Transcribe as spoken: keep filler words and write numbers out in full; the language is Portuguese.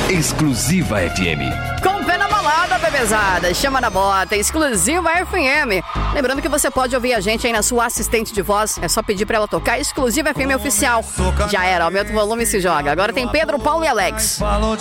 Exclusiva F M. Com pé na balada, bebezada. Chama na bota, Exclusiva F M. Lembrando que você pode ouvir a gente aí na sua assistente de voz. É só pedir pra ela tocar Exclusiva F M Oficial. Já era, aumenta o volume e se joga. Agora tem Pedro, Paulo e Alex.